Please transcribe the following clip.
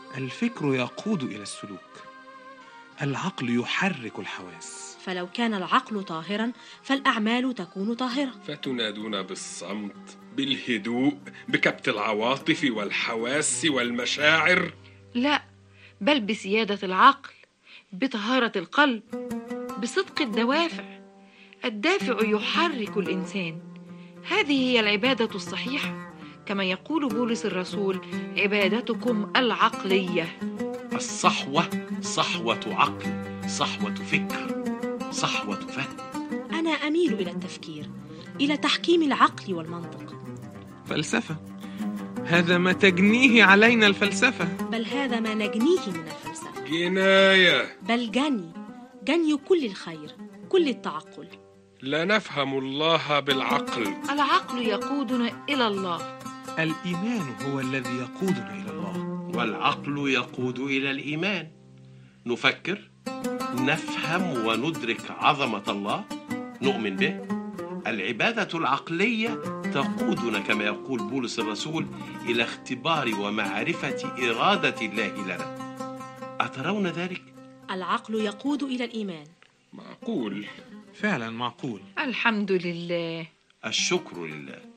الفكر يقود إلى السلوك. العقل يحرك الحواس. فلو كان العقل طاهرا فالأعمال تكون طاهرة. فتنادون بالصمت، بالهدوء، بكبت العواطف والحواس والمشاعر؟ لا، بل بسيادة العقل، بطهارة القلب، بصدق الدوافع. الدافع يحرك الإنسان. هذه هي العبادة الصحيحة، كما يقول بولس الرسول: عبادتكم العقلية. الصحوة صحوة عقل، صحوة فكر، صحوة فهم. أنا أميل إلى التفكير، إلى تحكيم العقل والمنطق. فلسفة، هذا ما تجنيه علينا الفلسفة. بل هذا ما نجنيه من الفلسفة. جناية، بل جني كل الخير، كل التعقل. لا نفهم الله بالعقل. العقل يقودنا إلى الله. الإيمان هو الذي يقودنا إلى الله، والعقل يقود إلى الإيمان. نفكر، نفهم وندرك عظمة الله، نؤمن به. العبادة العقلية تقودنا كما يقول بولس الرسول إلى اختبار ومعرفة إرادة الله لنا. أترون ذلك؟ العقل يقود إلى الإيمان. معقول، فعلا معقول. الحمد لله. الشكر لله.